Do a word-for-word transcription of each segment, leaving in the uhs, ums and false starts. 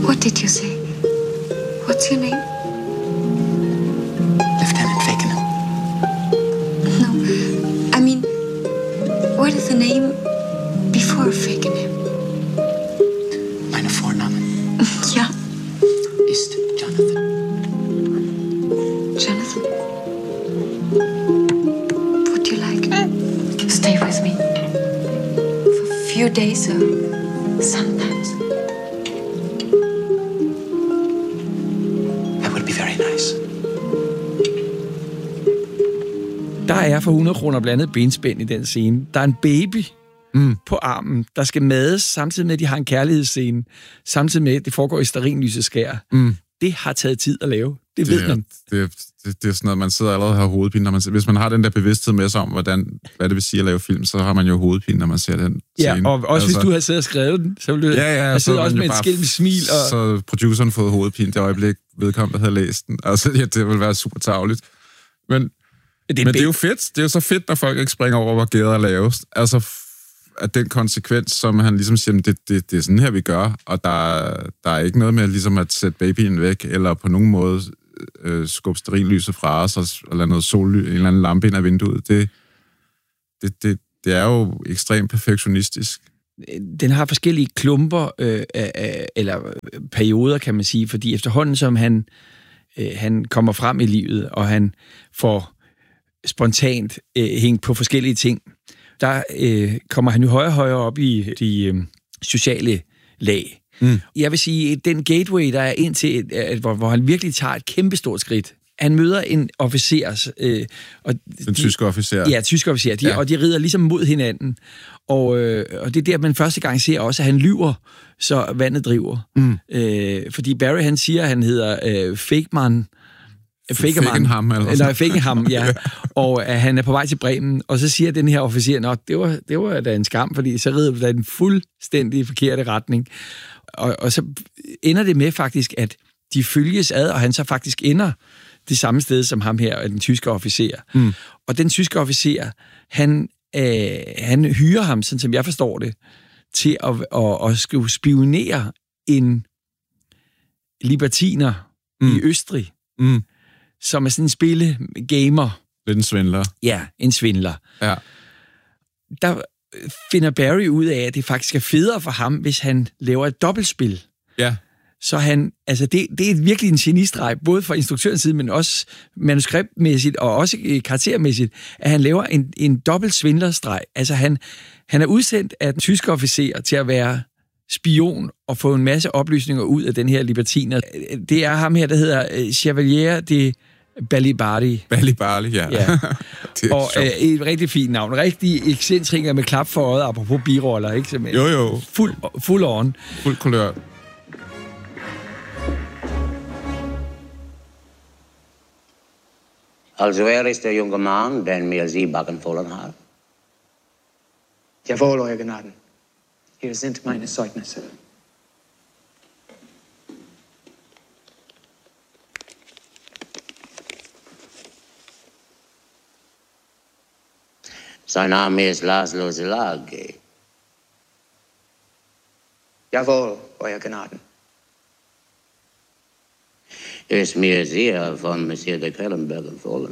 What did you say? What's your name? Lieutenant Fakenham. No, I mean, what is the name before Fakenham? Meine Vornamen. Ja. Ist Jonathan. Jonathan? Would you like to stay with me? For a few days or sometimes? That would be very nice. Der er for hundrede kroner blandet benspænd i den scene. Der er en baby mm. på armen, der skal mades, samtidig med, at de har en kærlighedsscene, samtidig med, at det foregår i stearinlysets skær. Mm. Det har taget tid at lave. Det, det ved man. Det, det, det er sådan noget, man sidder allerede og har hovedpine. Når man, hvis man har den der bevidsthed med sig om, hvordan, hvad det vil sige at lave film, så har man jo hovedpine, når man ser den ja, scene. Og også altså, hvis du har siddet og skrevet den, så ville du ja, ja, have siddet også med et skældt smil. Og... Så produceren fået hovedpine det øjeblik, vedkommende havde læst den. Altså, ja, det ville være super tarveligt. Men, det er, men det er jo fedt. Det er jo så fedt, når folk ikke springer over, hvor gæder er lavest. Altså, at den konsekvens, som han ligesom siger, det, det, det er sådan her, vi gør, og der, der er ikke noget med ligesom at sætte babyen væk, eller på nogen måde øh, skubbe stearinlyset fra os, og, og lade noget solly, en eller anden lampe ind af vinduet. Det, det, det, det er jo ekstremt perfektionistisk. Den har forskellige klumper, øh, øh, eller perioder, kan man sige, fordi efterhånden, som han, øh, han kommer frem i livet, og han får spontant øh, hængt på forskellige ting, der øh, kommer han jo højere og højere op i de øh, sociale lag. Mm. Jeg vil sige, den gateway, der er ind til, øh, hvor, hvor han virkelig tager et kæmpestort skridt. Han møder en officer. Øh, og den de, tyske officer. Ja, tyske officer. De, ja. Og de rider ligesom mod hinanden. Og, øh, og det er der, man første gang ser også, at han lyver, så vandet driver. Mm. Øh, fordi Barry, han siger, at han hedder øh, Fakeman. Fakenham, eller eller Fakenham, ja. Og at han er på vej til Bremen, og så siger den her officer, nå, det var, det var da en skam, fordi så rider du da den fuldstændig forkerte retning. Og, og så ender det med faktisk, at de følges ad, og han så faktisk ender det samme sted som ham her, den tyske officer. Mm. Og den tyske officer, han, øh, han hyrer ham, sådan som jeg forstår det, til at, at, at skulle spionere en libertiner mm. i Østrig, mm. som er sådan en spille-gamer. Lidt en svindler. Ja, en svindler. Ja. Der finder Barry ud af, at det faktisk er federe for ham, hvis han laver et dobbeltspil. Ja. Så han, altså det, det er virkelig en genistreg, både fra instruktørens side, men også manuskriptmæssigt og også karaktermæssigt, at han laver en, en dobbelt svindlerstreg. Altså han, han er udsendt af den tyske officer til at være spion og få en masse oplysninger ud af den her libertiner. Det er ham her, der hedder Chevalier de Balibardi. Balibardi, ja. ja. Og øh, et rigtig fint navn. Rigtig excentriker med klap for øjet, apropos biroller, ikke? Som jo, jo. Fuld, fuld on. Fuld kulør. Also er ist der junge Mann, den mir Sie backen hat? Jawohl, Euer Gnaden. Hier sind meine Zeugnisse. Sein Name ist Laszlo Szilágyi. Jawohl, Euer Gnaden. Ist mir sehr von Monsieur de Quellenberg empfohlen.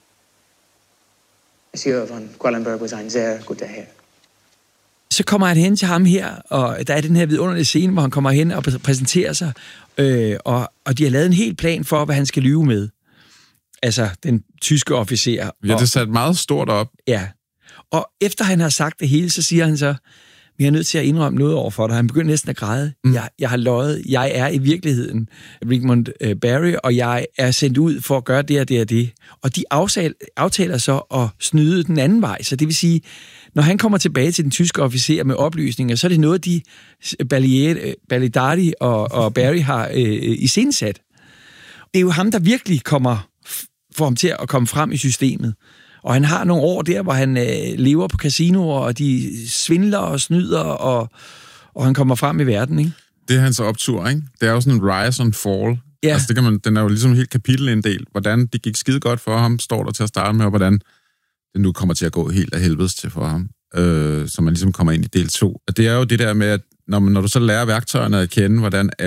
Monsieur von Quellenberg was ein sehr guter Herr. Så kommer han hen til ham her, og der er den her vidunderlige scene, hvor han kommer hen og præsenterer sig, øh, og, og de har lavet en hel plan for, hvad han skal lyve med. Altså, den tyske officer. Ja, det er sat meget stort op. Ja. Og efter han har sagt det hele, så siger han så, vi er nødt til at indrømme noget over for dig. Han begynder næsten at græde. Mm. Jeg, jeg har løjet. Jeg er i virkeligheden Richmond uh, Barry, og jeg er sendt ud for at gøre det og det og det. Og de aftaler, aftaler så at snyde den anden vej. Så det vil sige, når han kommer tilbage til den tyske officer med oplysninger, så er det noget, de Balibardi og, og Barry har øh, iscenesat. Det er jo ham, der virkelig kommer, får ham til at komme frem i systemet. Og han har nogle år der, hvor han øh, lever på casinoer, og de svindler og snyder, og, og han kommer frem i verden, ikke? Det er hans optur, ikke? Det er jo sådan en rise and fall. Ja. Altså, det kan man, den er jo ligesom en helt kapitelinddel. Hvordan det gik skide godt for ham, står der til at starte med, og hvordan det nu kommer til at gå helt af helvedes til for ham. Øh, så man ligesom kommer ind i del to. Og det er jo det der med, at når, man, når du så lærer værktøjerne at kende, hvordan alle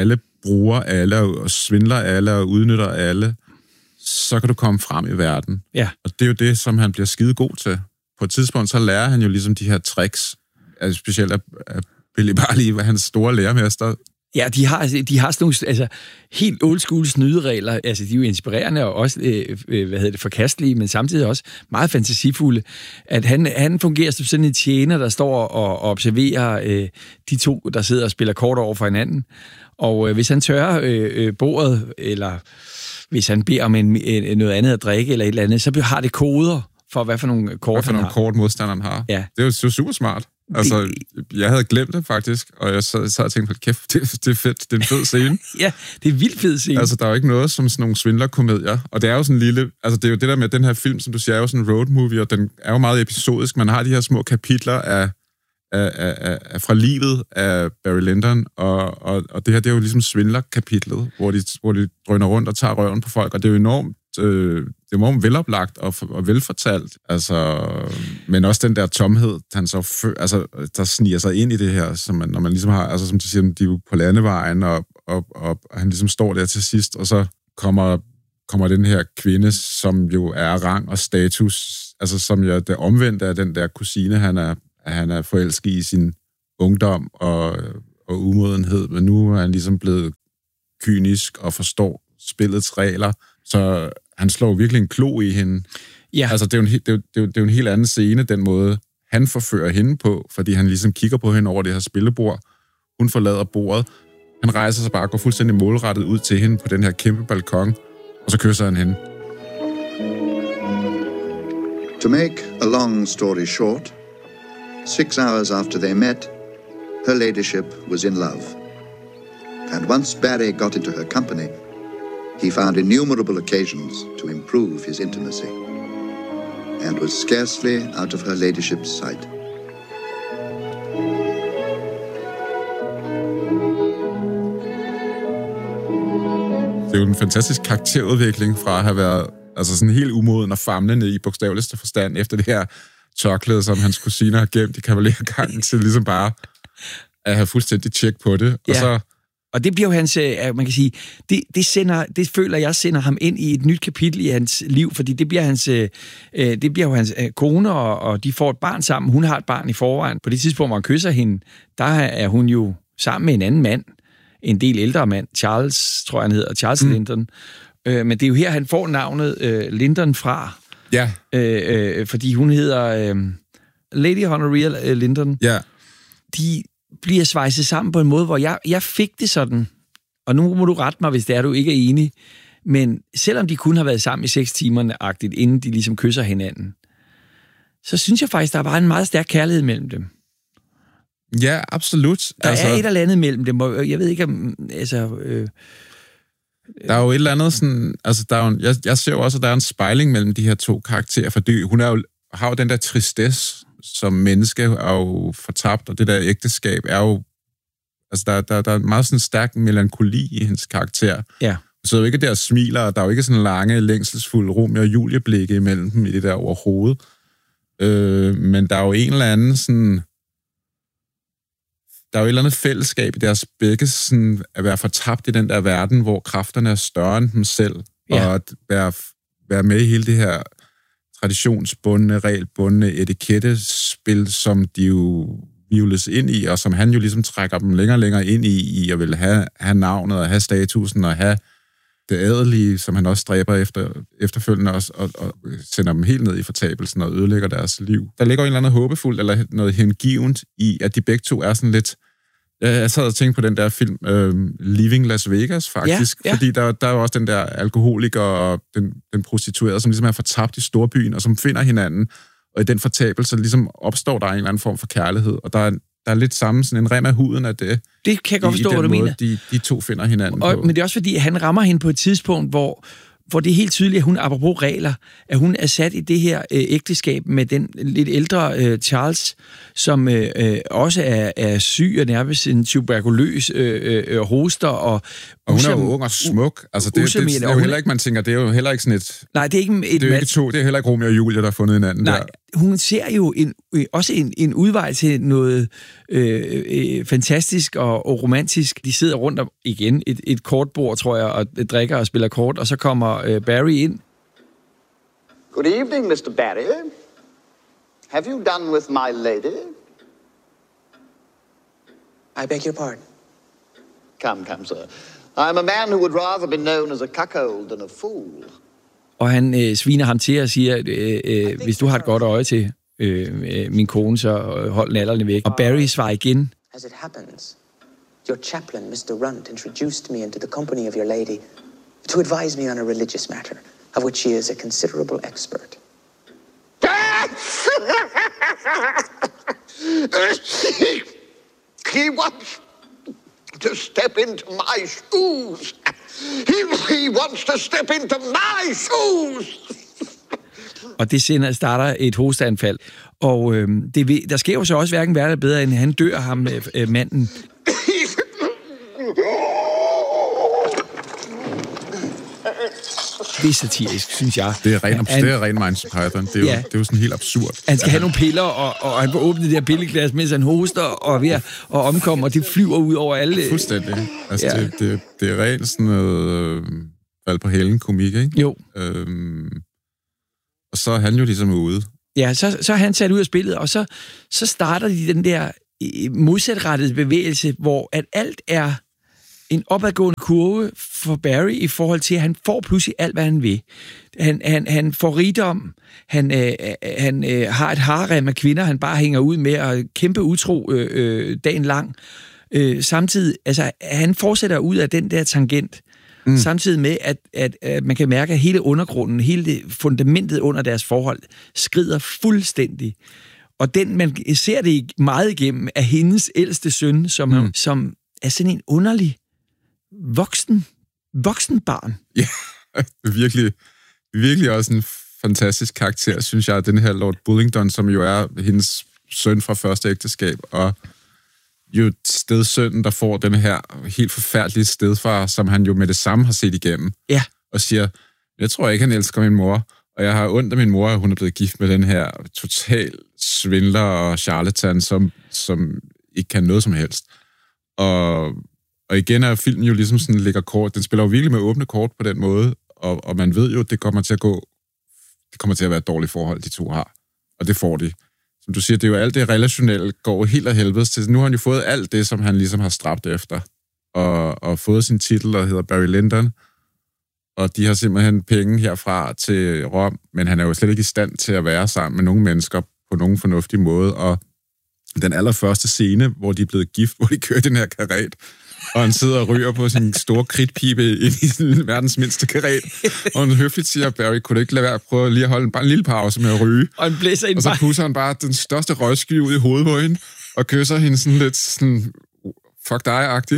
bruger alle, og svindler alle, og udnytter alle, så kan du komme frem i verden. Ja. Og det er jo det, som han bliver skide god til. På et tidspunkt, så lærer han jo ligesom de her tricks, altså specielt af, af Billy Barley, hans store lærermester. Ja, de har, de har sådan nogle altså, helt old school snyderegler. Altså, de er jo inspirerende og også, øh, hvad hedder det, forkastelige, men samtidig også meget fantasifulde. At han, han fungerer som sådan en tjener, der står og, og observerer øh, de to, der sidder og spiller kort over for hinanden. Og øh, hvis han tørrer øh, bordet, eller hvis han beder om en, en, noget andet at drikke, eller et eller andet, så har det koder for, hvad for nogle kort hvad for han nogle har. kort modstanderen har. Ja. Det er jo super smart. Altså, jeg havde glemt det faktisk, og jeg sad, sad og tænkte på, kæft, det, det er fedt, det er en fed scene. Ja, det er vildt fed scene. Altså, der er jo ikke noget som sådan nogle svindlerkomedier, og det er jo sådan en lille, altså det er jo det der med den her film, som du siger, er jo sådan en road movie, og den er jo meget episodisk. Man har de her små kapitler af, af, af, af fra livet af Barry Lyndon, og, og, og det her, det er jo ligesom svindlerkapitlet, hvor de, hvor de drøner rundt og tager røven på folk, og det er jo enormt Øh, det er enormt veloplagt og, og velfortalt, altså, men også den der tomhed, han så fø, altså, der sniger sig ind i det her, som man, når man ligesom har, altså som du siger, de er jo på landevejen, og, og, og, og han ligesom står der til sidst, og så kommer, kommer den her kvinde, som jo er rang og status, altså som jo det omvendte af den der kusine, han er, han er forelsket i sin ungdom og, og umodenhed, men nu er han ligesom blevet kynisk og forstår spillets regler, så han slår virkelig en klo i hende. Ja. Altså, det er, jo en, det, er jo, det, er jo, det er jo en helt anden scene, den måde, han forfører hende på, fordi han ligesom kigger på hende over det her spillebord. Hun forlader bordet. Han rejser sig bare og går fuldstændig målrettet ud til hende på den her kæmpe balkon, og så kysser han hende. To make a long story short, six hours after they met, her ladyship was in love. And once Barry got into her company, he found innumerable occasions to improve his intimacy, and was scarcely out of her ladyship's sight. Det er jo en fantastisk karakterudvikling fra at have været altså sådan helt umoden og famlende i bogstaveligste forstand efter det her tørklæde, som hans kusiner har gemt i kavalergangen, til ligesom bare at have fuldstændig tjek på det. Ja. Og så Og det bliver jo hans, man kan sige, det, det, sender, det føler jeg sender ham ind i et nyt kapitel i hans liv, fordi det bliver hans, det bliver jo hans kone, og, og de får et barn sammen. Hun har et barn i forvejen. På det tidspunkt, hvor han kysser hende, der er hun jo sammen med en anden mand, en del ældre mand, Charles, tror jeg han hedder, Charles mm. Lyndon. Men det er jo her, han får navnet øh, Lyndon fra, ja. øh, øh, fordi hun hedder øh, Lady Honoria Lyndon. Ja. De bliver svejset sammen på en måde, hvor jeg, jeg fik det sådan, og nu må du rette mig, hvis det er, du ikke er enig, men selvom de kun har været sammen i seks timer-agtigt, inden de ligesom kysser hinanden, så synes jeg faktisk, der var en meget stærk kærlighed mellem dem. Ja, absolut. Der altså, er et eller andet mellem dem, og jeg ved ikke om, altså... Øh, der er jo et eller andet sådan, altså der er jo, jeg, jeg ser jo også, at der er en spejling mellem de her to karakterer, fordi hun er jo, har jo den der tristesse, som menneske er jo fortabt, og det der ægteskab er jo, altså der, der, der er meget sådan stærk melankoli i hendes karakter. Ja. Så er jo ikke der smiler, og der er jo ikke sådan lange, længselsfulde Romeo og Julie-blikke imellem dem i det der overhovedet. Øh, men der er jo en eller anden sådan, der er jo et eller andet fællesskab i deres begge sådan at være fortabt i den der verden, hvor kræfterne er større end dem selv, ja. Og at være, være med i hele det her traditionsbundne, regelbundne etikettespil, som de jo vivles ind i, og som han jo ligesom trækker dem længere og længere ind i, i at vil have, have navnet, og have statusen, og have det adelige, som han også stræber efter, efterfølgende, også, og, og sender dem helt ned i fortabelsen og ødelægger deres liv. Der ligger en eller anden håbefuldt, eller noget hengivent i, at de begge to er sådan lidt... Jeg sad og tænkte på den der film, øh, Leaving Las Vegas, faktisk, ja, ja. Fordi der, der er jo også den der alkoholiker og den, den prostituerede, som ligesom er fortabt i storbyen, og som finder hinanden, og i den fortabelse ligesom opstår der en eller anden form for kærlighed, og der er, der er lidt samme, sådan en rem af huden af det. Det kan jeg godt forstå, i, i hvad du måde, mener. De, de to finder hinanden og, på. Men det er også fordi, han rammer hende på et tidspunkt, hvor hvor det er helt tydeligt, at hun, apropos regler, at hun er sat i det her øh, ægteskab med den lidt ældre øh, Charles, som øh, øh, også er, er syg og nærmest en tuberkuløs øh, øh, hoster. Og, og hun er jo ung og smuk. Altså, det, det, det, det er jo heller ikke, man tænker, det er jo heller ikke sådan et... Nej, det er ikke et... Det er jo ikke to, det er heller ikke Romeo og Julie, der har fundet hinanden nej, der. hun ser jo en, også en, en udvej til noget øh, øh, fantastisk og, og romantisk. De sidder rundt om igen et, et kortbord, tror jeg, og drikker og spiller kort, og så kommer øh, Barry ind. Good evening, mister Barry. Have you done with my lady? I beg your pardon. Come, come, sir. I'm a man who would rather be known as a cuckold than a fool. Og han øh, sviner ham til og siger, øh, øh, hvis du har et godt øje til øh, øh, min kone, så hold nallerne væk. Og Barry svarer igen. As it happens, your chaplain, mister Runt, introduced me into the company of your lady to advise me on a religious matter, of which she is a considerable expert. He wants to step into my shoes. He, he wants to step into my shoes. Og det sender, starter et hosteanfald. Og øh, det, der sker jo så også hverken værre eller bedre, end han dør ham, øh, manden. Det er satirisk, synes jeg. Det er ren, han, det er ren Monty Python. Det er, jo, ja. det er jo sådan helt absurd. Han skal have nogle piller, og, og han får åbnet det der pilleglas, mens han hoster og er ved at omkomme, og det flyver ud over alle. Fuldstændig. Altså, ja. det, det, det er rent sådan noget øh, fald på hælen komik, ikke? Jo. Øhm, og så er han jo ligesom ude. Ja, så, så er han sat ud af spillet, og så, så starter de den der modsatrettede bevægelse, hvor at alt er en opadgående kurve for Barry i forhold til, at han får pludselig alt, hvad han vil. Han, han, han får rigdom, han, øh, han øh, har et harem af kvinder, han bare hænger ud med og kæmpe utro øh, øh, dagen lang. Øh, samtidig, altså, han fortsætter ud af den der tangent, mm. samtidig med, at, at, at man kan mærke, at hele undergrunden, hele det fundamentet under deres forhold, skrider fuldstændig. Og den, man ser det meget igennem, er hendes ældste søn, som, mm. som er sådan en underlig voksen, voksen barn. Ja, virkelig, virkelig også en fantastisk karakter, synes jeg, den her Lord Bullingdon, som jo er hendes søn fra første ægteskab, og jo stedsønnen, der får den her helt forfærdelige stedfar, som han jo med det samme har set igennem. Ja. Og siger, jeg tror ikke, han elsker min mor, og jeg har ondt af min mor, at hun er blevet gift med den her total svindler og charlatan, som, som ikke kan noget som helst. Og Og igen er filmen jo ligesom sådan ligger kort. Den spiller jo virkelig med åbne kort på den måde, og, og man ved jo, det kommer til at gå, det kommer til at være et dårligt forhold, de to har. Og det får de. Som du siger, det er jo alt det relationelle går helt af helvede til. Nu har han jo fået alt det, som han ligesom har stræbt efter, og, og fået sin titel, der hedder Barry Lyndon. Og de har simpelthen penge herfra til Rom, men han er jo slet ikke i stand til at være sammen med nogle mennesker på nogen fornuftig måde. Og den allerførste scene, hvor de er blevet gift, hvor de kører den her karet, og han sidder og ryger på sin store kridtpibe ind i den verdens mindste karet. Og han høfligt siger, Barry, kunne du ikke lade være at prøve lige at holde en, bare en lille pause med at ryge? Og, han blæser ind og så pusser han bare den største røgsky ud i hovedet på hende, og kysser hende sådan lidt sådan, fuck dig-agtig.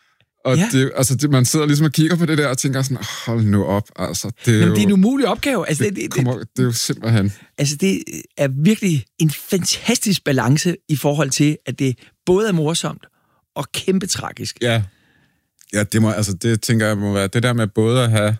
Og ja. det, altså, det, man sidder ligesom og kigger på det der og tænker sådan, hold nu op, altså. Det er, Jamen, jo, det er en umulig opgave. Altså, det, det, det, kommer, det er jo simpelthen. Altså, det er virkelig en fantastisk balance i forhold til, at det både er morsomt og kæmpe tragisk. Ja, ja det, må, altså, det tænker jeg må være det der med både at have,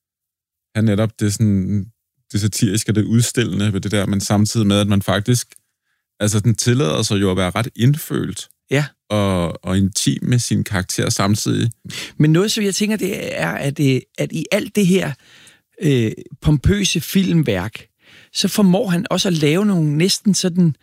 have netop det, sådan, det satiriske og det udstillende ved det der, men samtidig med, at man faktisk, altså den tillader sig jo at være ret indfølt. Ja. Og, og intim med sin karakter samtidig. Men noget, som jeg tænker, det er, at, det, at i alt det her øh, pompøse filmværk, så formår han også at lave nogle næsten sådan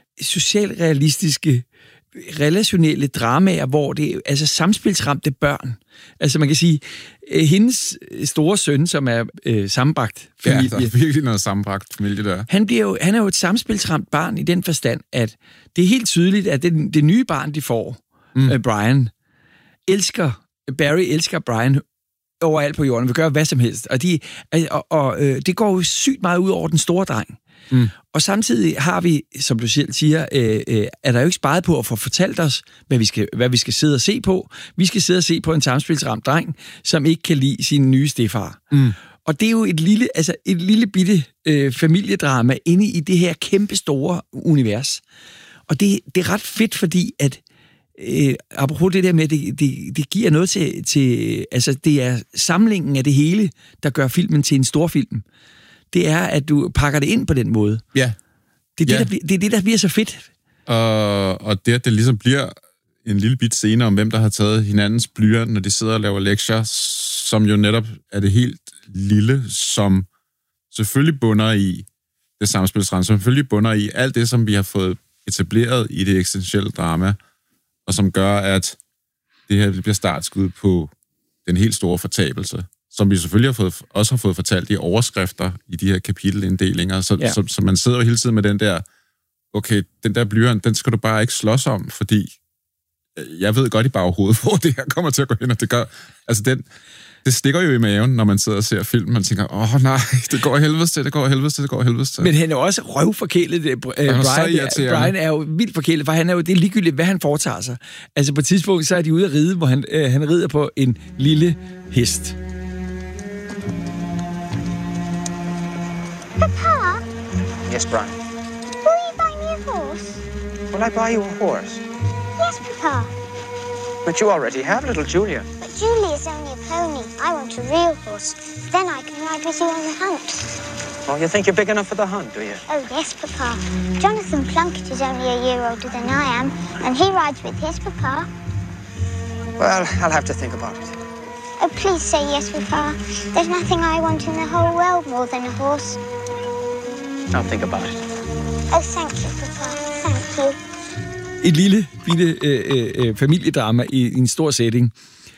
socialrealistiske, relationelle dramaer, hvor det er altså samspilsramte børn. Altså man kan sige, øh, hendes store søn, som er øh, sammenbragt familie. Ja, der er virkelig noget sammenbragt familie der. Han, bliver jo, han er jo et samspilsramt barn i den forstand, at det er helt tydeligt, at det, det nye barn, de får, mm. øh, Brian, elsker, Barry elsker Brian overalt på jorden, vil gøre hvad som helst. Og, de, og, og øh, det går jo sygt meget ud over den store dreng. Mm. Og samtidig har vi, som du selv siger, øh, øh, er der jo ikke sparet på at få fortalt os, hvad vi, skal, hvad vi skal sidde og se på. Vi skal sidde og se på en samspilsramt dreng, som ikke kan lide sin nye stedfar. Mm. Og det er jo et lille, altså et lille bitte øh, familiedrama inde i det her kæmpe store univers. Og det, det er ret fedt, fordi at øh, apropos det der med, at det, det, det giver noget til, til, altså det er samlingen af det hele, der gør filmen til en stor film. Det er, at du pakker det ind på den måde. Ja. Det er, ja. det, der, det er det, der bliver så fedt. Og, og det, at det ligesom bliver en lille bit scene om, hvem der har taget hinandens blyant, når de sidder og laver lektier, som jo netop er det helt lille, som selvfølgelig bunder i det samspilsramme, som selvfølgelig bunder i alt det, som vi har fået etableret i det eksistentielle drama, og som gør, at det her bliver startskud på den helt store fortabelse, som vi selvfølgelig har fået, også har fået fortalt i overskrifter i de her kapitelinddelinger. Så, ja. så, så man sidder jo hele tiden med den der, okay, den der blyant, den skal du bare ikke slås om, fordi jeg ved godt i baghovedet, hvor det her kommer til at gå hen, og det gør, altså den, det stikker jo i maven, når man sidder og ser film, man tænker, åh nej, det går helvedes til, det går helvedes til, det går helvedes til. Men han er jo også røvforkælet. Brian, Brian er jo vildt forkælet, for han er jo, det er ligegyldigt, hvad han foretager sig. Altså på et tidspunkt, så er de ude at ride, hvor han, øh, han rider på en lille hest. Papa? Yes, Brian? Will you buy me a horse? Will I buy you a horse? Yes, Papa. But you already have little Julia. But Julie is only a pony. I want a real horse. Then I can ride with you on the hunt. Oh, you think you're big enough for the hunt, do you? Oh, yes, Papa. Jonathan Plunkett is only a year older than I am, and he rides with his Papa. Well, I'll have to think about it. Oh, please say yes, Papa. There's nothing I want in the whole world more than a horse. I'll think about it. Oh, thank you, Papa. Thank you. Et lille, bitte øh, øh, familiedrama i, i en stor setting.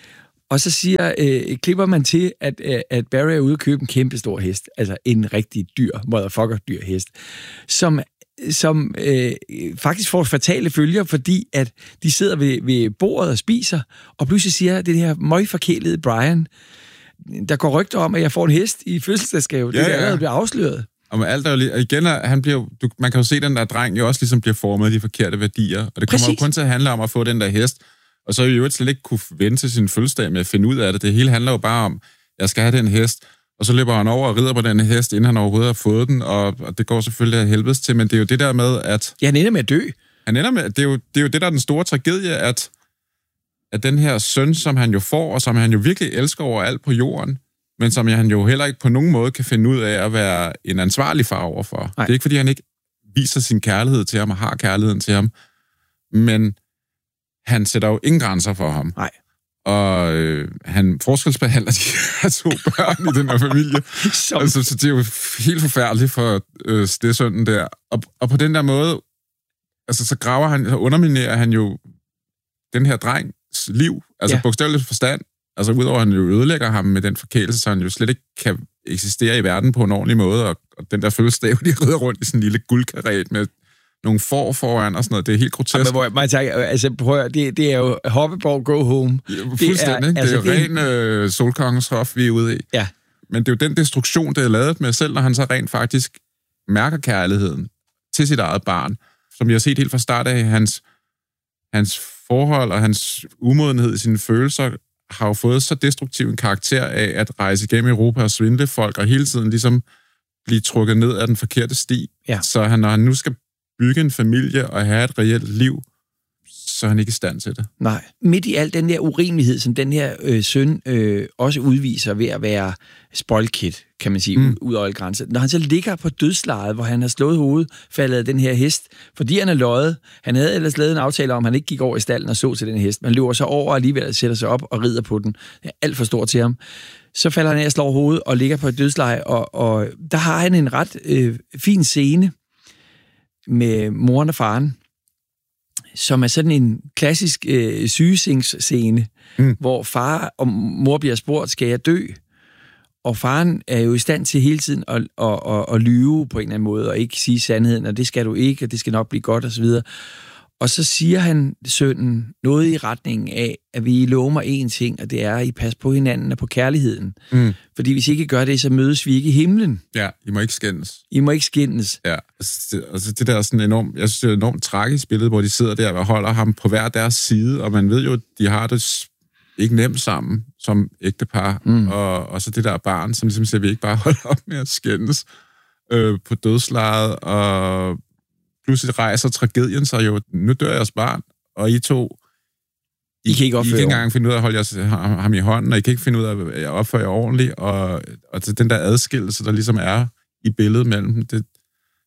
Og så siger, øh, klipper man til, at, øh, at Barry er ude at købe en kæmpe stor hest. Altså en rigtig dyr, motherfucker dyr hest. Som, som øh, faktisk får fatale følger, fordi at de sidder ved, ved bordet og spiser, og pludselig siger det her møgforkælede Brian, der går rygter om, at jeg får en hest i fødselsdagsgave. Det ja, er ja. allerede bliver afsløret. Og med alt er jo lige, og igen, han bliver, du, man kan jo se, at den der dreng jo også ligesom bliver formet af de forkerte værdier. Og det kommer Præcis. jo kun til at handle om at få den der hest. Og så er jo slet ikke kunne vente til sin fødselsdag med at finde ud af det. Det hele handler jo bare om, jeg skal have den hest. Og så løber han over og rider på den hest, inden han overhovedet har fået den. Og, og det går selvfølgelig af helvedes til. Men det er jo det der med, at... Ja, han ender med at dø. Han ender med... Det er jo det, er jo det der er den store tragedie, at, at den her søn, som han jo får, og som han jo virkelig elsker over alt på jorden, men som han jo heller ikke på nogen måde kan finde ud af at være en ansvarlig far overfor. Nej. Det er ikke, fordi han ikke viser sin kærlighed til ham og har kærligheden til ham, men han sætter jo ingen grænser for ham. Nej. Og øh, han forskelsbehandler de her to børn i den her familie. Som... Altså, så det er jo helt forfærdeligt for øh, stedsønnen der. Og, og på den der måde, altså, så graver han, så underminerer han jo den her drengs liv, altså ja. bogstaveligt forstand. Altså udover at han jo ødelægger ham med den forkælelse, så han jo slet ikke kan eksistere i verden på en ordentlig måde, og, og den der fødselsdag, de rider rundt i sådan en lille guldkaret med nogle får foran og sådan noget, det er helt grotesk. Ja, men hvor, man tager, altså prøv at, det, det er jo Hoppeborg Go Home. Ja, fuldstændig, det er, altså, det er jo ren øh, solkongens hof, vi er ude i. Ja. Men det er jo den destruktion, det er lavet med, selv når han så rent faktisk mærker kærligheden til sit eget barn, som vi har set helt fra start af, hans, hans forhold og hans umodenhed i sine følelser, har jo fået så destruktiv en karakter af at rejse gennem Europa og svindle folk, og hele tiden ligesom blive trukket ned af den forkerte sti. Ja. Så han, når han nu skal bygge en familie og have et reelt liv, så er han ikke i stand til det. Nej. Midt i al den der urimelighed, som den her øh, søn øh, også udviser ved at være spoilkid, kan man sige, mm. ud over alle grænser. Når han så ligger på dødslejet, hvor han har slået hovedet, faldet af den her hest, fordi han er løjet. Han havde ellers lavet en aftale om, at han ikke gik over i stallen og så til den hest. Man løber så over og alligevel sætter sig op og rider på den. Det er alt for stort til ham. Så falder han af og slår hovedet og ligger på et dødsleje, og, og der har han en ret øh, fin scene med moren og faren, som er sådan en klassisk øh, sygesingsscene, mm. hvor far og mor bliver spurgt, skal jeg dø? Og faren er jo i stand til hele tiden at, at, at, at lyve på en eller anden måde, og ikke sige sandheden, og det skal du ikke, og det skal nok blive godt, og så videre. Og så siger han sønnen noget i retningen af, at vi lover mig én ting, og det er, at I passer på hinanden og på kærligheden. Mm. Fordi hvis I ikke gør det, så mødes vi ikke i himlen. Ja, I må ikke skændes. I må ikke skændes. Ja, altså det, altså det der er sådan enormt, jeg synes, det er enormt tragisk billede, hvor de sidder der og holder ham på hver deres side, og man ved jo, at de har det ikke nemt sammen som ægtepar, mm. og, og så det der barn, som ligesom siger, vi ikke bare holder op med at skændes øh, på dødslejet, og pludselig rejser tragedien sig jo, nu dør jeres barn, og I to, I, I kan ikke, I kan ikke engang finde ud af at holde jeres, ham i hånden, og I kan ikke finde ud af at opføre jer ordentligt, og, og den der adskillelse, der ligesom er i billedet mellem dem, det,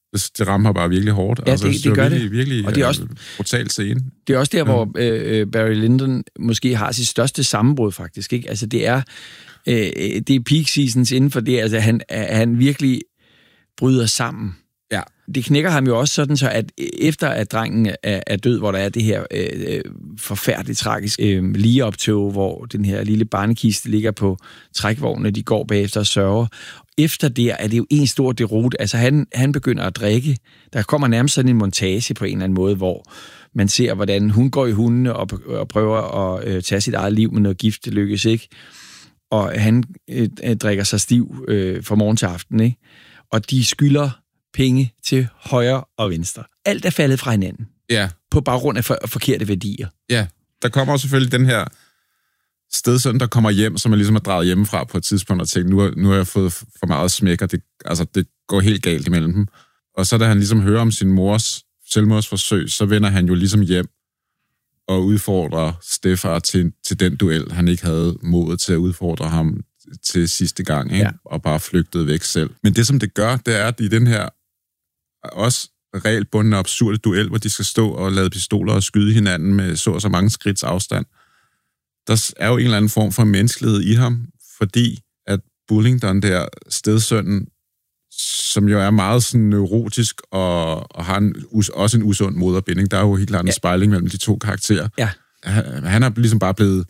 Det, det rammer bare virkelig hårdt. Ja, altså, det, det, det gør virkelig, det. Virkelig, og det er også brutal scene. Det er også der, hvor øh, Barry Lyndon måske har sit største sammenbrud, faktisk. Ikke? Altså, det er, øh, det er peak seasons inden for det. Altså, han, han virkelig bryder sammen. Ja. Det knækker ham jo også sådan, så at efter at drengen er, er død, hvor der er det her øh, forfærdeligt tragisk øh, ligeoptog, hvor den her lille barnekiste ligger på trækvognen, de går bagefter og sørger. Efter det er det jo en stor deroute. Altså han, han begynder at drikke. Der kommer nærmest sådan en montage på en eller anden måde, hvor man ser, hvordan hun går i hundene og, og prøver at øh, tage sit eget liv med noget gift. Det lykkes ikke. Og han øh, drikker sig stiv øh, fra morgen til aften. Ikke? Og de skylder penge til højre og venstre. Alt er faldet fra hinanden. Ja. På baggrund af for, forkerte værdier. Ja. Der kommer også selvfølgelig den her stedsøn, der kommer hjem, som er ligesom er draget hjemmefra på et tidspunkt og tænkt, nu, nu har jeg fået for meget smæk, og det, altså, det går helt galt imellem dem. Og så da han ligesom hører om sin mors selvmordsforsøg, så vender han jo ligesom hjem og udfordrer Stefar til, til den duel, han ikke havde modet til at udfordre ham til sidste gang, ikke? Ja. Og bare flygtede væk selv. Men det, som det gør, det er, at i den her også regelbundne absurde duel, hvor de skal stå og lade pistoler og skyde hinanden med så og så mange skridts afstand, der er jo en eller anden form for menneskelighed i ham, fordi at Bullingdon der, stedsønnen, som jo er meget sådan neurotisk og, og har en, også en usund moderbinding, der er jo helt klart en ja. spejling mellem de to karakterer. Ja. Han, han er ligesom bare blevet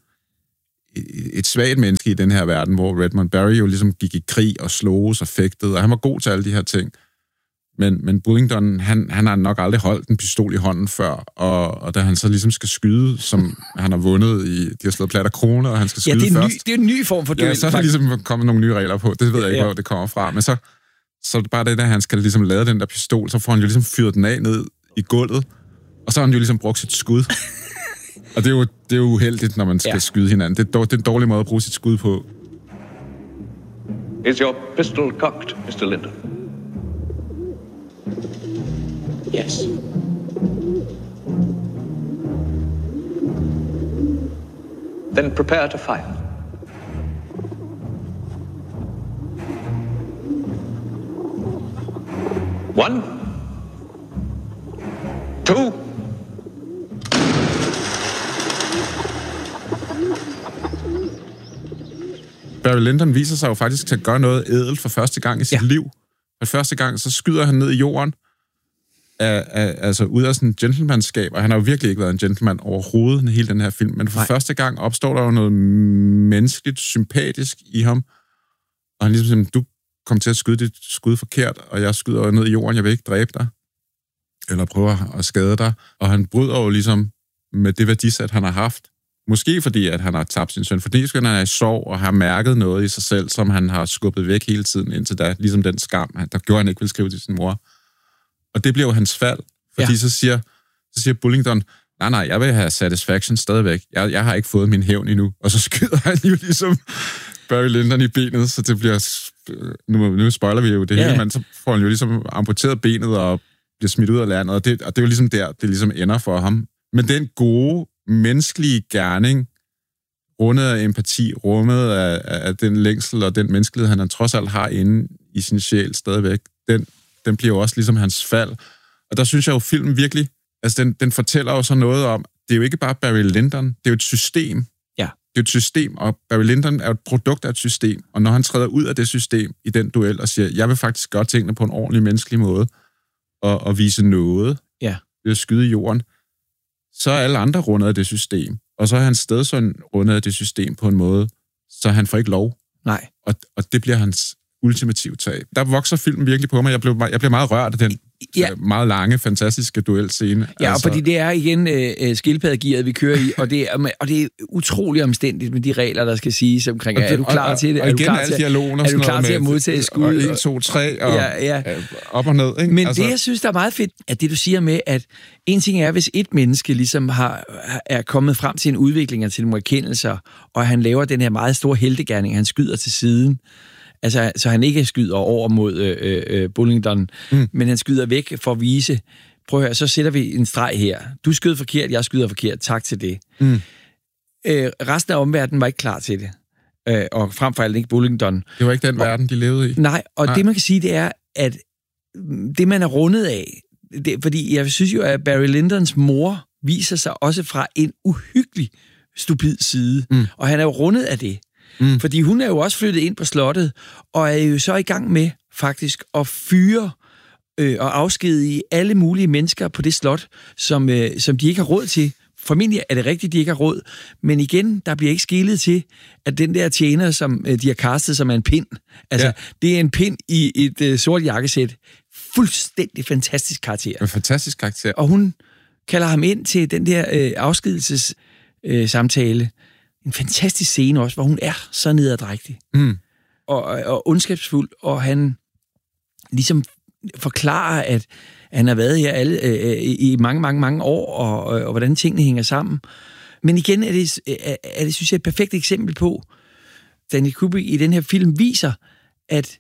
et svagt menneske i den her verden, hvor Redmond Barry jo ligesom gik i krig og sloges og fægtede, og han var god til alle de her ting. Men, men Bullingdon, han, han har nok aldrig holdt en pistol i hånden før, og, og da han så ligesom skal skyde, som han har vundet i, de har slået plat af kroner, og han skal skyde ja, det er først. Ny, det er en ny form for duel. Ja, så er der ligesom kommet nogle nye regler på. Det ved jeg ikke, ja. hvor det kommer fra. Men så, så er det bare det, der han skal ligesom lade den der pistol, så får han jo ligesom fyret den af ned i gulvet, og så har han jo ligesom brugt sit skud. Og det er jo, det er jo uheldigt, når man skal ja. skyde hinanden. Det er, det er en dårlig måde at bruge sit skud på. Is your pistol cocked, mister Lyndon? Yes. Then prepare to fire. One. Two. Barry Lyndon viser sig jo faktisk til at gøre noget ædelt for første gang i sit ja. liv. For første gang, så skyder han ned i jorden, af, af, altså ud af sådan en gentlemanskab, og han har jo virkelig ikke været en gentleman overhovedet i hele den her film, men for Nej. første gang opstår der jo noget menneskeligt, sympatisk i ham, og han ligesom siger, du kom til at skyde dit skud forkert, og jeg skyder jo ned i jorden, jeg vil ikke dræbe dig, eller prøver at skade dig, og han bryder jo ligesom med det værdisæt, han har haft. Måske fordi, at han har tabt sin søn, fordi han er i sorg og har mærket noget i sig selv, som han har skubbet væk hele tiden indtil da, ligesom den skam, der gjorde, han ikke ville skrive til sin mor. Og det bliver jo hans fald, fordi ja. så, siger, så siger Bullingdon, nej, nej, jeg vil have satisfaction stadigvæk. Jeg, jeg har ikke fået min hævn endnu. Og så skyder han jo ligesom Barry Lyndon i benet, så det bliver... Nu, nu spoiler vi jo det ja. hele, men så får han jo ligesom amputeret benet og bliver smidt ud af landet, og det, og det er jo ligesom der, det ligesom ender for ham. Men den gode, menneskelige gerning, rundet af empati, rummet af, af den længsel og den menneskelighed, han trods alt har inde i sin sjæl stadigvæk, den, den bliver jo også ligesom hans fald. Og der synes jeg jo, filmen virkelig, altså den, den fortæller jo så noget om, det er jo ikke bare Barry Lyndon, det er jo et system. Ja. Det er et system, og Barry Lyndon er jo et produkt af et system, og når han træder ud af det system i den duel og siger, jeg vil faktisk gøre tingene på en ordentlig menneskelig måde, og, og vise noget ja. ved at skyde i jorden, så er alle andre rundet af det system. Og så er hans stedsøn rundet af det system på en måde, så han får ikke lov. Nej. Og, og det bliver hans ultimative tab. Der vokser filmen virkelig på mig. Jeg blev, jeg blev meget rørt af den ja. meget lange, fantastiske duelscene. Ja, altså. fordi det er igen øh, skildpaddegearet, vi kører i, og det, er, og det er utrolig omstændigt med de regler, der skal siges omkring, er du klar til det? Og, og, og igen alle dialogen og sådan noget. Er du klar til at modtage skud? Og en, to, tre, og ja, ja. op og ned. Ikke? Men altså. det, jeg synes, der er meget fedt, at det, du siger med, at en ting er, hvis et menneske ligesom har, er kommet frem til en udvikling og til nogle erkendelser, og han laver den her meget store heltegerning, han skyder til siden, altså, så han ikke skyder over mod øh, øh, Bullingdon, mm. men han skyder væk for at vise, prøv at høre, så sætter vi en streg her. Du skyder forkert, jeg skyder forkert, tak til det. Mm. Øh, resten af omverdenen var ikke klar til det. Øh, og frem for alt ikke Bullingdon. Det var ikke den og, verden, de levede i. Nej, og nej. Det man kan sige, det er, at det, man er rundet af, det, fordi jeg synes jo, at Barry Lyndons mor viser sig også fra en uhyggelig stupid side, mm. og han er jo rundet af det. Mm. Fordi hun er jo også flyttet ind på slottet, og er jo så i gang med faktisk at fyre øh, og afskedige alle mulige mennesker på det slot, som, øh, som de ikke har råd til. Formentlig er det rigtigt, de ikke har råd, men igen, der bliver ikke skelet til, at den der tjener, som øh, de har kastet, som er en pind, altså, ja. det er en pind i et øh, sort jakkesæt. Fuldstændig fantastisk karakter. En fantastisk karakter. Og hun kalder ham ind til den der øh, afskedelses øh, samtale. En fantastisk scene også, hvor hun er så nederdrægtig. Mm. Og, og ondskabsfuld, og han ligesom forklarer, at han har været her alle, øh, i mange, mange, mange år, og, og, og hvordan tingene hænger sammen. Men igen er det, er, er det, synes jeg, et perfekt eksempel på, Stanley Kubrick i den her film viser, at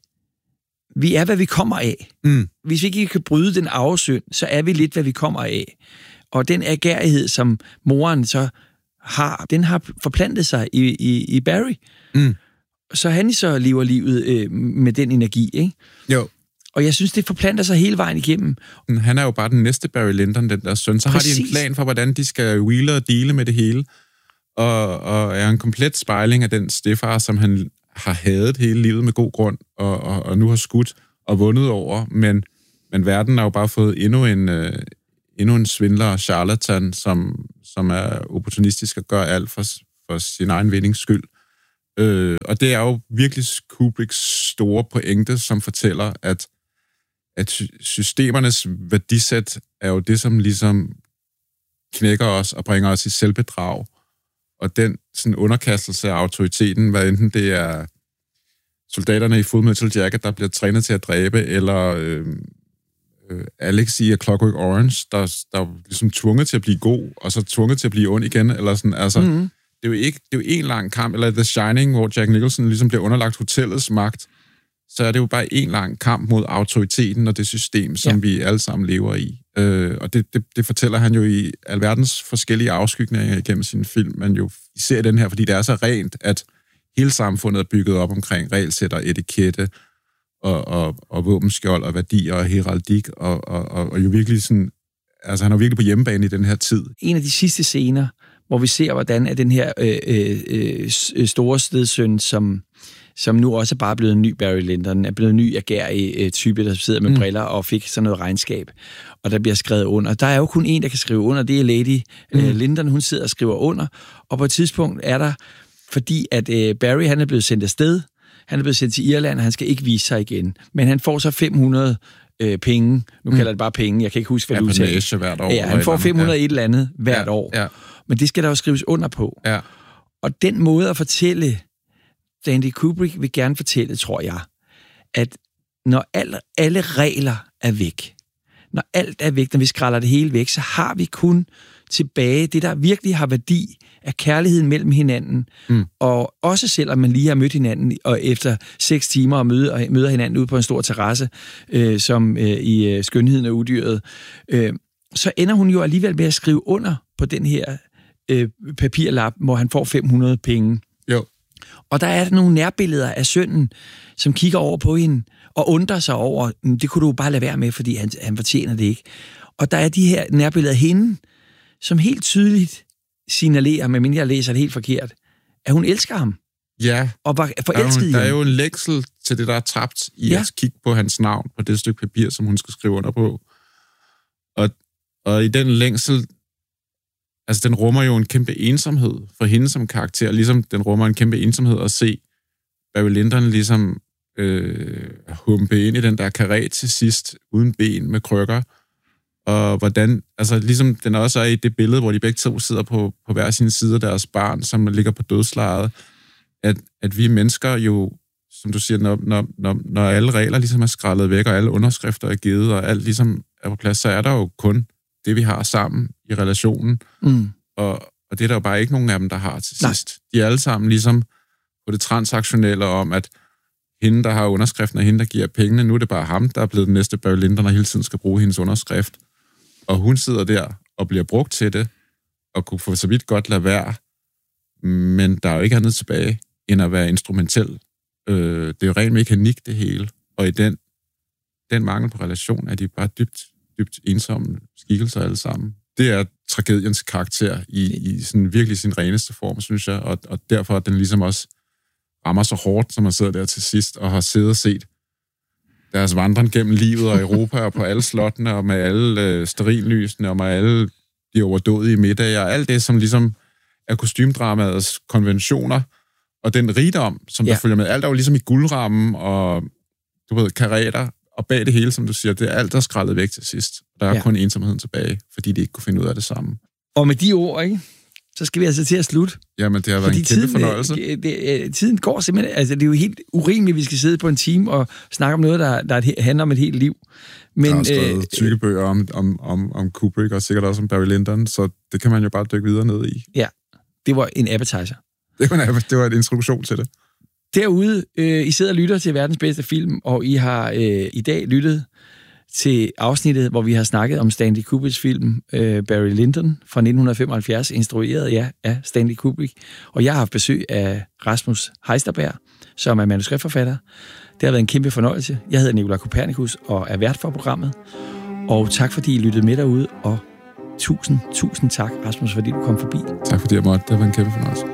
vi er, hvad vi kommer af. Mm. Hvis vi ikke kan bryde den arvesynd, så er vi lidt, hvad vi kommer af. Og den agerighed, som moren så har, den har forplantet sig i, i, i Barry. Mm. Så han så lever livet øh, med den energi, ikke? Jo. Og jeg synes, det forplanter sig hele vejen igennem. Han er jo bare den næste Barry Lyndon, den der søn. Så Præcis. Har de en plan for, hvordan de skal wheele og deale med det hele. Og, og er en komplet spejling af den stefar, som han har hadet hele livet med god grund, og, og, og nu har skudt og vundet over. Men, men verden har jo bare fået endnu en, øh, endnu en svindler og charlatan, som, som er opportunistisk og gør alt for, for sin egen vindings skyld. Øh, og det er jo virkelig Kubricks store pointe, som fortæller, at at systemernes værdisæt er jo det, som ligesom knækker os og bringer os i selvbedrag. Og den sådan underkastelse af autoriteten, hvad enten det er soldaterne i Full Metal Jacket, der bliver trænet til at dræbe, eller øh, øh, Alex i A Clockwork Orange, der, der er ligesom tvunget til at blive god, og så tvunget til at blive ond igen, eller sådan, altså, mm-hmm. det er jo ikke, det er jo en lang kamp, eller The Shining, hvor Jack Nicholson ligesom bliver underlagt hotellets magt, så er det jo bare en lang kamp mod autoriteten og det system, som ja. vi alle sammen lever i. Øh, og det, det, det fortæller han jo i alverdens forskellige afskygninger igennem sin film, men jo især den her, fordi det er så rent, at hele samfundet er bygget op omkring regelsæt og etikette, og, og, og våbenskjold og værdier og heraldik, og, og, og, og jo virkelig sådan, altså han er virkelig på hjemmebane i den her tid. En af de sidste scener, hvor vi ser, hvordan er den her øh, øh, store stedsøn, som som nu også er bare blevet en ny Barry Lyndon, er blevet en ny agerig øh, type, der sidder med mm. briller og fik sådan noget regnskab, og der bliver skrevet under. Der er jo kun en, der kan skrive under, det er Lady mm. øh, Lyndon, hun sidder og skriver under, og på et tidspunkt er der, fordi at øh, Barry, han er blevet sendt afsted, han er blevet sendt til Irland, og han skal ikke vise sig igen, men han får så fem hundrede øh, penge, nu mm. kalder det bare penge, jeg kan ikke huske, hvad du sagde. Hvert år. Ja, han får fem hundrede ja. et eller andet hvert ja. år, ja. men det skal der jo skrives under på. Ja. Og den måde at fortælle, Stanley Kubrick vil gerne fortælle, tror jeg, at når alle, alle regler er væk, når alt er væk, når vi skræller det hele væk, så har vi kun tilbage det, der virkelig har værdi, af kærligheden mellem hinanden, mm. og også selvom man lige har mødt hinanden, og efter seks timer og møder, og møder hinanden ude på en stor terrasse, øh, som øh, i øh, Skønheden og Udyret, øh, så ender hun jo alligevel med at skrive under på den her øh, papirlap, hvor han får fem hundrede penge. Jo. Og der er der nogle nærbilleder af sønnen, som kigger over på hende, og undrer sig over, det kunne du bare lade være med, fordi han, han fortjener det ikke. Og der er de her nærbilleder af hende, som helt tydeligt signalerer, medmindre jeg læser det helt forkert, at hun elsker ham. Ja. Og var forelsket i ham. Der er jo en længsel til det, der er tabt i ja. at kigge på hans navn på det stykke papir, som hun skal skrive under på. Og, og i den længsel, altså den rummer jo en kæmpe ensomhed for hende som karakter, ligesom den rummer en kæmpe ensomhed at se Barry Lyndon ligesom øh, humpe ind i den der karré til sidst, uden ben med krykker, og hvordan, altså ligesom den også er i det billede, hvor de begge to sidder på, på hver sin side af deres barn, som ligger på dødslejet, at, at vi mennesker jo, som du siger, når, når, når, når alle regler ligesom er skrællet væk, og alle underskrifter er givet, og alt ligesom er på plads, så er der jo kun det, vi har sammen i relationen. Mm. Og, og det er der jo bare ikke nogen af dem, der har til sidst. Nej. De er alle sammen ligesom på det transaktionelle om, at hende, der har underskriften, og hende, der giver pengene, nu er det bare ham, der er blevet den næste Barry Lyndon, og hele tiden skal bruge hendes underskrift. Og hun sidder der og bliver brugt til det, og kunne for så vidt godt lade være, men der er jo ikke andet tilbage, end at være instrumentel. Øh, det er jo ren mekanik, det hele. Og i den den mangel på relation, at de bare dybt, dybt ensomme skikkelser alle sammen. Det er tragediens karakter i, i sådan virkelig sin reneste form, synes jeg, og, og derfor at den ligesom også rammer så hårdt, som man sidder der til sidst, og har siddet og set deres vandring gennem livet og Europa, og på alle slottene, og med alle øh, stearinlysene, og med alle de overdådige middage, og alt det, som ligesom er kostymdramaets konventioner, og den rigdom, som ja. der følger med. Alt er jo ligesom i guldrammen, og du ved, kareter, og bag det hele, som du siger, det er alt, der er skrællet væk til sidst. Der er ja. kun ensomheden tilbage, fordi de ikke kunne finde ud af det samme. Og med de ord, ikke? Så skal vi altså til at slutte. Jamen, det har været fordi en kæmpe tiden, fornøjelse. Det, det, tiden går simpelthen... Altså, det er jo helt urimeligt, at vi skal sidde på en time og snakke om noget, der, der handler om et helt liv. Men, der er skrevet øh, tykke bøger om, om, om, om Kubrick, og sikkert også om Barry Lyndon, så det kan man jo bare dykke videre ned i. Ja, det var en appetizer. Det var en, det var en introduktion til det. Derude, øh, I sidder og lytter til verdens bedste film, og I har øh, i dag lyttet til afsnittet, hvor vi har snakket om Stanley Kubricks film øh, Barry Lyndon fra nitten femoghalvfjerds, instrueret ja, af Stanley Kubrick. Og jeg har haft besøg af Rasmus Heisterberg, som er manuskriptforfatter. Det har været en kæmpe fornøjelse. Jeg hedder Nikolaj Kopernikus og er vært for programmet. Og tak fordi I lyttede med derude, og tusind, tusind tak, Rasmus, fordi du kom forbi. Tak fordi jeg måtte. Det har været en kæmpe fornøjelse.